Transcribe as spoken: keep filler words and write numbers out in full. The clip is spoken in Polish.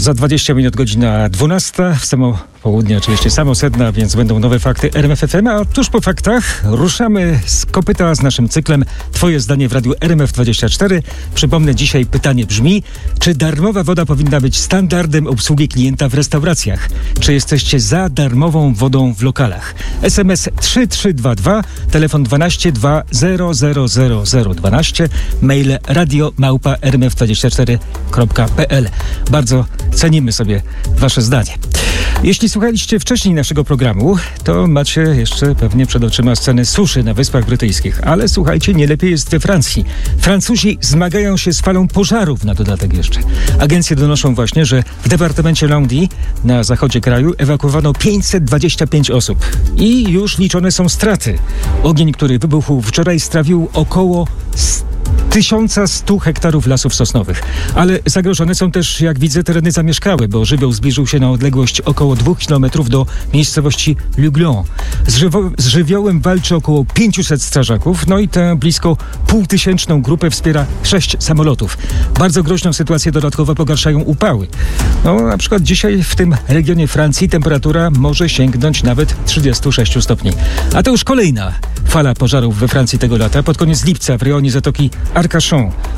Za dwadzieścia minut godzina dwunasta, w samo południe oczywiście samo sedna, więc będą nowe fakty R M F F M, a tuż po faktach ruszamy z kopyta z naszym cyklem Twoje zdanie w radiu R M F dwadzieścia cztery. Przypomnę, dzisiaj pytanie brzmi, czy darmowa woda powinna być standardem obsługi klienta w restauracjach? Czy jesteście za darmową wodą w lokalach? S M S trzy trzy dwa dwa, telefon dwanaście dwa zero zero zero zero dwanaście, mail radio małpa r m f dwadzieścia cztery kropka p l. Bardzo cenimy sobie wasze zdanie. Jeśli słuchaliście wcześniej naszego programu, to macie jeszcze pewnie przed oczyma sceny suszy na Wyspach Brytyjskich. Ale słuchajcie, nie lepiej jest we Francji. Francuzi zmagają się z falą pożarów na dodatek jeszcze. Agencje donoszą właśnie, że w departamencie Landy na zachodzie kraju ewakuowano pięćset dwadzieścia pięć osób. I już liczone są straty. Ogień, który wybuchł wczoraj, strawił około tysiąc sto hektarów lasów sosnowych. Ale zagrożone są też, jak widzę, tereny zamieszkałe, bo żywioł zbliżył się na odległość około dwóch kilometrów do miejscowości Luglon. Z, żywo- z żywiołem walczy około pięciuset strażaków, no i tę blisko półtysięczną grupę wspiera sześć samolotów. Bardzo groźną sytuację dodatkowo pogarszają upały. No, na przykład dzisiaj w tym regionie Francji temperatura może sięgnąć nawet trzydziestu sześciu stopni. A to już kolejna fala pożarów we Francji tego lata. Pod koniec lipca w rejonie Zatoki Arcachon